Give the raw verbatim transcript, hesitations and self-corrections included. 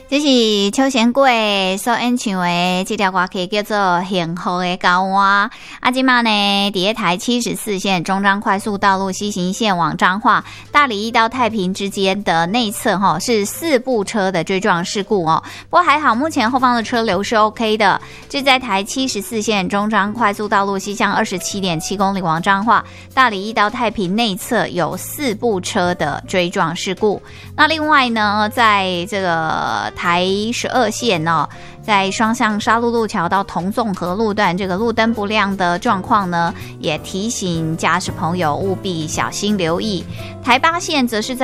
这是邱贤贵所演唱的这条歌曲叫做《幸福的交换》。啊，今嘛呢，伫咧台七十四线中彰快速道路西行线往彰化、大里一到太平之间的内侧哈，是四部车的追撞事故哦。不过还好，目前后方的车流是 OK 的。这在台七十四线中彰快速道路西向二十七点七公里往彰化、大里一到太平内侧有四部车的追撞事故。那另外呢，在这个台十二线哦，在双向沙鹿路桥到同纵河路段，这个路灯不亮的状况呢，也提醒驾驶朋友务必小心留意。台八线则是在